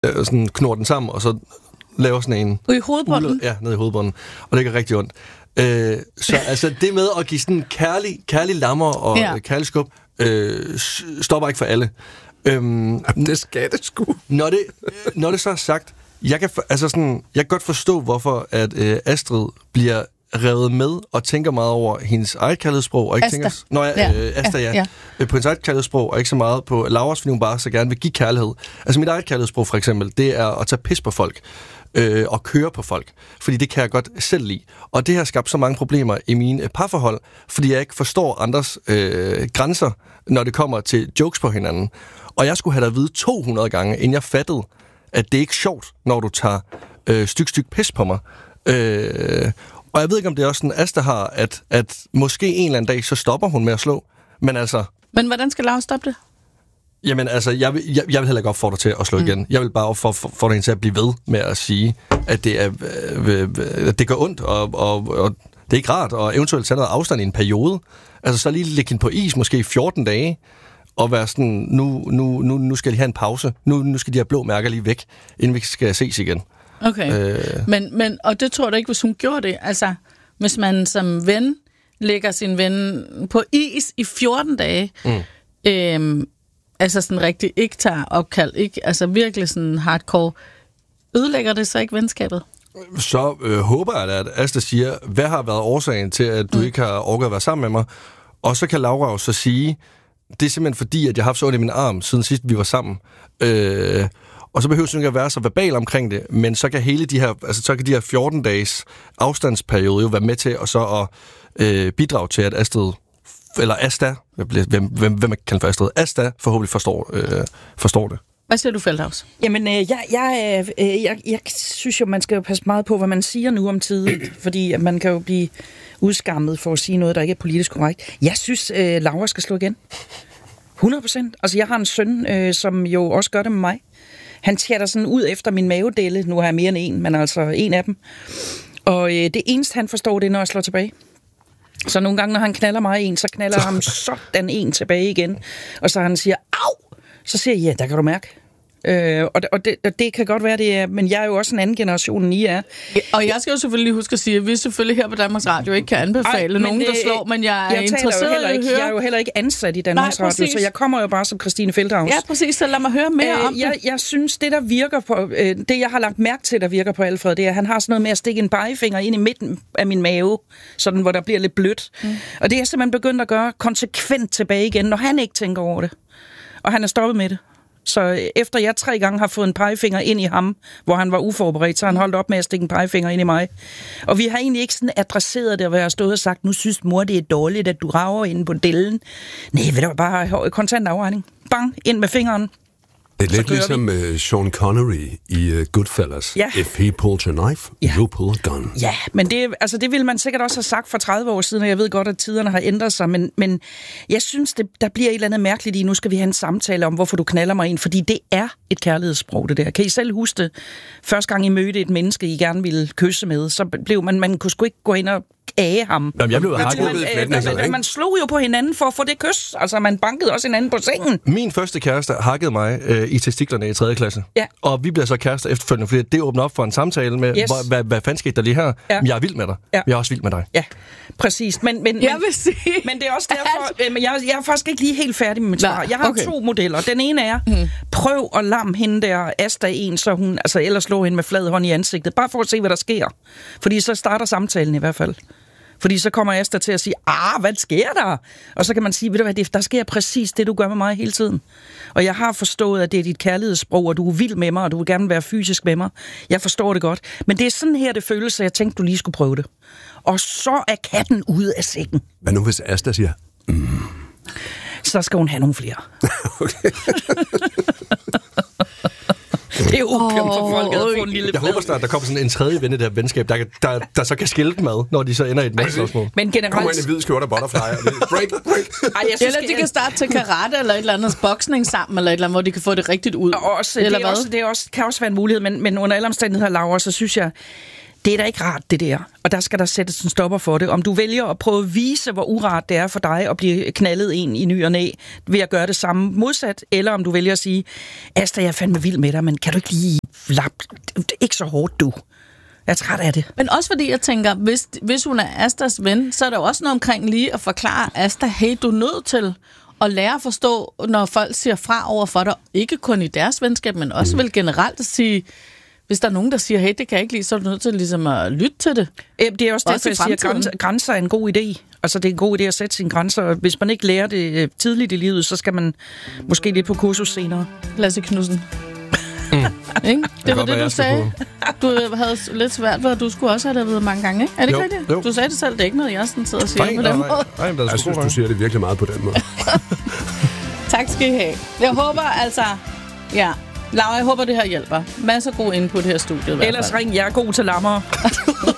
sådan knurrer den sammen, og så laver sådan en... I hovedbunden? Ja, ned i hovedbunden. Og det gør rigtig ondt. Så altså, det med at give sådan kærlig lammer og kærlig skub, stopper ikke for alle. Det skal det sgu. Når det så er sagt, jeg kan godt forstå, hvorfor at Astrid bliver revet med og tænker meget over hendes eget kærlighedssprog, og ikke Asta, på hendes eget kærlighedssprog, og ikke så meget på Lauras, fordi hun bare så gerne vil give kærlighed. Altså mit eget kærlighedssprog, for eksempel, det er at tage pis på folk, og køre på folk, fordi det kan jeg godt selv lide. Og det har skabt så mange problemer i mine parforhold, fordi jeg ikke forstår andres grænser, når det kommer til jokes på hinanden. Og jeg skulle have dig at vide 200 gange, inden jeg fattede, at det ikke er sjovt, når du tager styk pis på mig. Og jeg ved ikke, om det er også sådan, Asta har, at måske en eller anden dag, så stopper hun med at slå. Men hvordan skal Laura stoppe det? Jamen altså, jeg vil heller ikke opfordre til at slå igen. Jeg vil bare opfordre hende til at blive ved med at sige, at det gør ondt, og det er ikke rart, og eventuelt tage noget afstand i en periode. Altså så lige lægge hende på is, måske 14 dage, og være sådan, nu skal de have en pause. Nu skal de have blå mærker lige væk, inden vi skal ses igen. Okay, men og det tror du ikke, hvis hun gjorde det? Altså, hvis man som ven lægger sin ven på is i 14 dage, altså sådan rigtig ikke tager opkald, ikke, altså virkelig sådan hardcore, ødelægger det så ikke venskabet? Så håber jeg da, at Asta siger, hvad har været årsagen til, at du ikke har orket at være sammen med mig? Og så kan Laura jo så sige, det er simpelthen fordi, at jeg har haft så ondt i min arm, siden sidst vi var sammen. Og så behøver det ikke at være så verbal omkring det, men så kan de her 14 dages afstandsperiode jo være med til at bidrage til, at Asta, hvem man kalder for Astrid, Asta forhåbentlig forstår det. Hvad siger du, Feldhaus? Jamen, jeg synes jo, man skal jo passe meget på, hvad man siger nu om tiden, fordi man kan jo blive udskammet for at sige noget, der ikke er politisk korrekt. Jeg synes, Laura skal slå igen. 100%. Altså, jeg har en søn, som jo også gør det med mig. Han chatter sådan ud efter min mavedele. Nu har jeg mere end en, men altså en af dem. Og det eneste, han forstår, det er, når jeg slår tilbage. Så nogle gange, når han knaller mig en, så knaller jeg ham sådan en tilbage igen. Og så han siger, au! Så siger jeg, ja, der kan du mærke. Og det kan godt være, det er, men jeg er jo også en anden generation, end I er. Og jeg skal jo selvfølgelig huske at sige, at vi selvfølgelig her på Danmarks Radio ikke kan anbefale nogen, der slår, men jeg er interesseret i at høre. Jeg er jo heller ikke ansat i Danmarks Radio, så jeg kommer jo bare som Christine Feldhaus. Ja, præcis, så lad mig høre mere om det. Jeg synes, det der virker på, det jeg har lagt mærke til, der virker på Alfred, det er, at han har sådan noget med at stikke en pegefinger ind i midten af min mave, sådan hvor der bliver lidt blødt. Og det er jeg simpelthen begyndt at gøre konsekvent tilbage igen, når han ikke tænker over det. Og han er stoppet med det. Så efter jeg 3 gange har fået en pegefinger ind i ham, hvor han var uforberedt, så han holdt op med at stikke en pegefinger ind i mig. Og vi har egentlig ikke sådan adresseret det, hvor jeg har stået og sagt, nu synes mor, det er dårligt, at du rager inde på dellen. Nej, det var bare kontant afregning. Bang, ind med fingeren. Det er lidt ligesom Sean Connery i Goodfellas. Ja. If he pulls a knife, you pull a gun. Ja, men det ville man sikkert også have sagt for 30 år siden, og jeg ved godt, at tiderne har ændret sig, men jeg synes, der bliver et eller andet mærkeligt i, nu skal vi have en samtale om, hvorfor du knaller mig ind, fordi det er et kærlighedssprog, det der. Kan I selv huske det? Første gang I mødte et menneske, I gerne ville kysse med, så blev man kunne sgu ikke gå ind og æge ham. Jamen, jeg blev hakket. Man slog jo på hinanden for at få det kys. Altså, man bankede også hinanden på sengen. Min første kæreste hakkede mig i testiklerne i 3. klasse. Ja. Og vi bliver så kærester efterfølgende, fordi det åbner op for en samtale med, hvad fanden skete der lige her? Ja. Jeg er vild med dig. Ja. Jeg er også vild med dig. Ja, præcis. Men jeg vil sige... Men det er også derfor... jeg er faktisk ikke lige helt færdig med mit svar. Jeg har 2 modeller. Den ene er, prøv at lamme hende der Asta en, så hun... Altså, ellers slå hende med flad hånd i ansigtet. Bare for at se, hvad der sker. Fordi så starter samtalen i hvert fald. Fordi så kommer Asta til at sige, hvad sker der? Og så kan man sige, ved du hvad, der sker præcis det, du gør med mig hele tiden. Og jeg har forstået, at det er dit kærlighedssprog, og du er vild med mig, og du vil gerne være fysisk med mig. Jeg forstår det godt. Men det er sådan her, det føles, så jeg tænkte, du lige skulle prøve det. Og så er katten ude af sækken. Hvad nu, hvis Asta siger, Så skal hun have nogle flere. Okay. Det er jo ukæmt for folk at få en lille Jeg håber snart, der kommer sådan en tredje ven i det her venskab, der så kan skille dem ad, når de så ender i et mandslagsmål. Men generelt... Kommer ind i hvid skjorte og butterfly. Break. Eller de kan starte til karate eller et eller andet boksning sammen, eller et eller andet, hvor de kan få det rigtigt ud. Det kan også være en mulighed, men under alle omstændigheder, Laura, så synes jeg, det er da ikke rart, det der. Og der skal der sættes en stopper for det. Om du vælger at prøve at vise, hvor urart det er for dig at blive knaldet en i ny og næ, ved at gøre det samme modsat, eller om du vælger at sige, Asta, jeg er fandme vild med dig, men kan du ikke lige lappe? Ikke så hårdt, du. Jeg er træt af det. Men også fordi jeg tænker, hvis hun er Astas ven, så er der jo også noget omkring lige at forklare Asta, hey, du er nødt til at lære at forstå, når folk siger fra over for dig, ikke kun i deres venskab, men også vel generelt at sige, hvis der er nogen, der siger, hey, det kan jeg ikke lide, så er du nødt til ligesom at lytte til det. Det er også derfor, jeg siger, at grænser er en god idé. Altså, det er en god idé at sætte sine grænser. Hvis man ikke lærer det tidligt i livet, så skal man måske lidt på kursus senere. Lasse Knudsen. Ikke? Det var det, du sagde. Du havde lidt svært ved, at du skulle også have det at vide mange gange, ikke? Er det ikke rigtigt? Jo. Du sagde det selv, det er ikke noget, jeg sådan sidder og siger på den måde. Jeg synes, du siger det virkelig meget på den måde. Tak skal I have. Jeg håber altså... Ja, Laura, jeg håber, det her hjælper. Masser af god input her i studiet. Ellers ring, jeg er god til lammer.